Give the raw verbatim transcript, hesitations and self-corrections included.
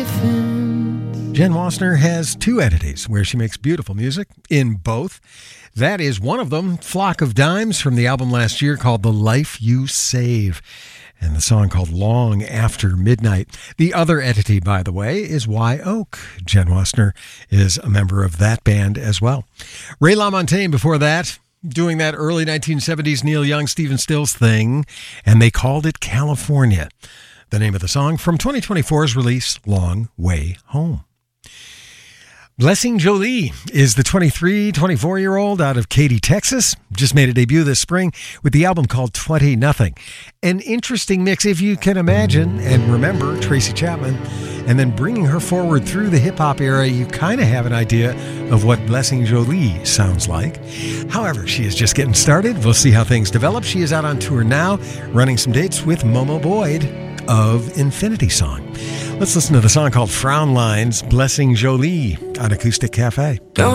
Jen Wasner has two entities where she makes beautiful music in both. That is one of them, Flock of Dimes, from the album last year called The Life You Save, and the song called Long After Midnight. The other entity, by the way, is Wye Oak. Jen Wasner is a member of that band as well. Ray LaMontagne before that, doing that early nineteen seventies Neil Young, Stephen Stills thing, and they called it California. The name of the song from twenty twenty-four's release, Long Way Home. Blessing Jolie is the twenty-three, twenty-four-year-old out of Katy, Texas. Just made a debut this spring with the album called twenty nothing. An interesting mix, if you can imagine and remember Tracy Chapman, and then bringing her forward through the hip-hop era, you kind of have an idea of what Blessing Jolie sounds like. However, she is just getting started. We'll see how things develop. She is out on tour now, running some dates with Momo Boyd of Infinity Song. Let's listen to the song called Frown Lines, Blessing Jolie on Acoustic Cafe.